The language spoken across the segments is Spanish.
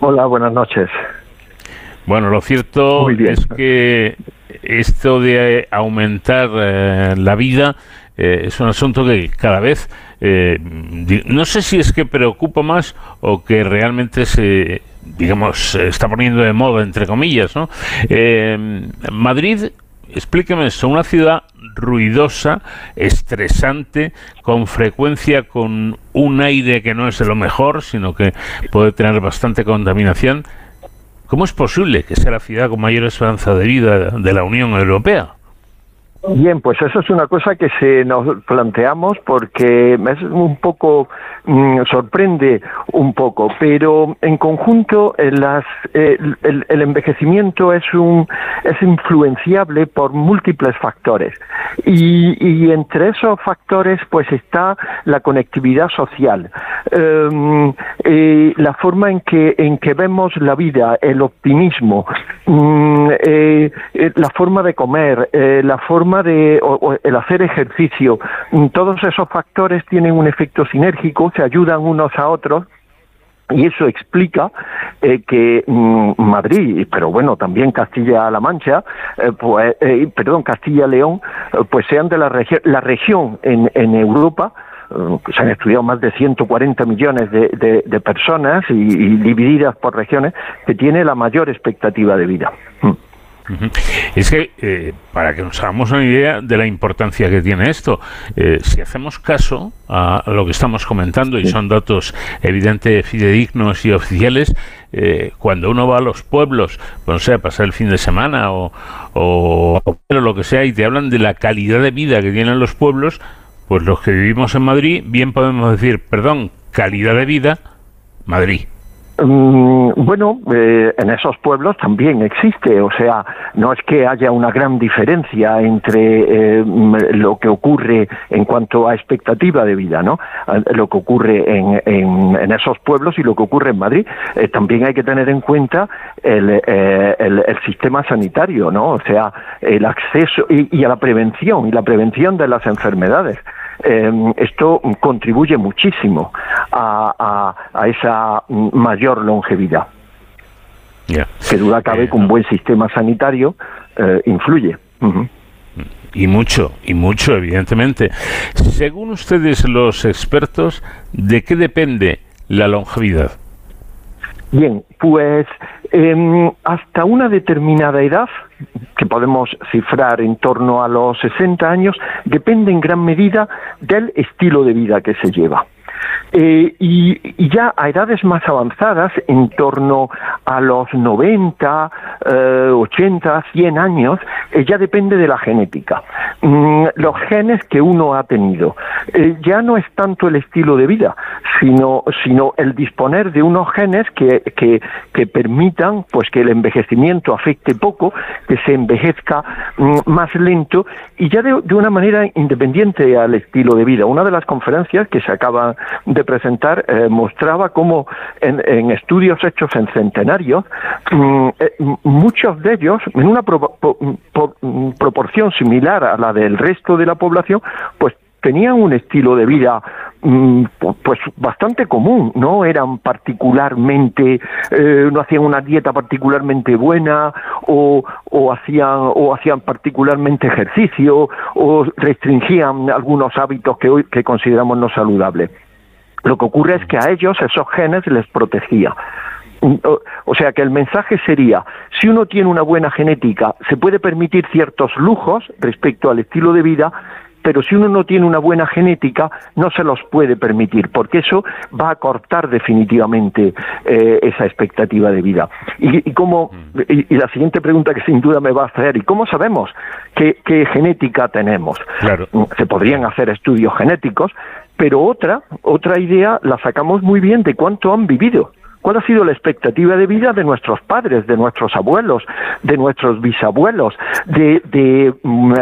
Hola, buenas noches. Bueno, lo cierto es que esto de aumentar la vida es un asunto que cada vez, no sé si es que preocupa más o que realmente se está poniendo de moda, entre comillas, ¿no? Madrid, explíqueme esto, una ciudad ruidosa, estresante, con frecuencia con un aire que no es de lo mejor, sino que puede tener bastante contaminación. ¿Cómo es posible que sea la ciudad con mayor esperanza de vida de la Unión Europea? Bien, pues eso es una cosa que se nos planteamos porque es un poco, sorprende un poco, pero en conjunto el envejecimiento es influenciable por múltiples factores y entre esos factores pues está la conectividad social, la forma en que vemos la vida, el optimismo, la forma de comer, la forma el hacer ejercicio. Todos esos factores tienen un efecto sinérgico, se ayudan unos a otros. Y eso explica que Madrid, pero bueno, también Castilla-La Mancha, Castilla-León, pues sean de la región en Europa. Se han estudiado más de 140 millones de personas y divididas por regiones, que tiene la mayor expectativa de vida. Es que, para que nos hagamos una idea de la importancia que tiene esto, si hacemos caso a lo que estamos comentando, y son datos evidentemente fidedignos y oficiales, cuando uno va a los pueblos, no sé, a pasar el fin de semana o lo que sea, y te hablan de la calidad de vida que tienen los pueblos, pues los que vivimos en Madrid, bien podemos decir, calidad de vida, Madrid. Bueno, en esos pueblos también existe, o sea, no es que haya una gran diferencia entre lo que ocurre en cuanto a expectativa de vida, ¿no? Lo que ocurre en esos pueblos y lo que ocurre en Madrid. También hay que tener en cuenta el sistema sanitario, ¿no? O sea, el acceso y a la prevención de las enfermedades. Esto contribuye muchísimo a esa mayor longevidad. Que duda cabe que un buen sistema sanitario influye. Y mucho, evidentemente. Según ustedes, los expertos, ¿de qué depende la longevidad? Bien, pues hasta una determinada edad, que podemos cifrar en torno a los 60 años, depende en gran medida del estilo de vida que se lleva. Y ya a edades más avanzadas, en torno a los 90, 80, 100 años, ya depende de la genética. Los genes que uno ha tenido. Ya no es tanto el estilo de vida, sino el disponer de unos genes que permitan pues que el envejecimiento afecte poco, que se envejezca más lento y ya de una manera independiente al estilo de vida. Una de las conferencias que se acaba de presentar mostraba cómo en estudios hechos en centenarios, muchos de ellos, en una proporción similar a la del resto de la población, pues tenían un estilo de vida pues bastante común, no eran particularmente, no hacían una dieta particularmente buena o hacían particularmente ejercicio o restringían algunos hábitos que consideramos no saludables. Lo que ocurre es que a ellos esos genes les protegía. O sea que el mensaje sería, si uno tiene una buena genética, se puede permitir ciertos lujos respecto al estilo de vida, pero si uno no tiene una buena genética, no se los puede permitir, porque eso va a cortar definitivamente esa expectativa de vida. Y la siguiente pregunta que sin duda me va a hacer, ¿y cómo sabemos qué genética tenemos? Claro. Se podrían hacer estudios genéticos, pero otra idea la sacamos muy bien de cuánto han vivido. ¿Cuál ha sido la expectativa de vida de nuestros padres, de nuestros abuelos, de nuestros bisabuelos, de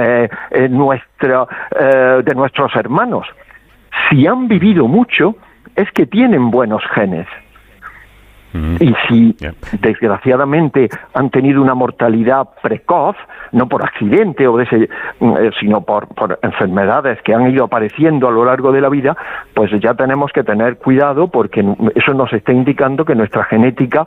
nuestros hermanos? Si han vivido mucho, es que tienen buenos genes. Y si desgraciadamente han tenido una mortalidad precoz, no por accidente sino por enfermedades que han ido apareciendo a lo largo de la vida, pues ya tenemos que tener cuidado porque eso nos está indicando que nuestra genética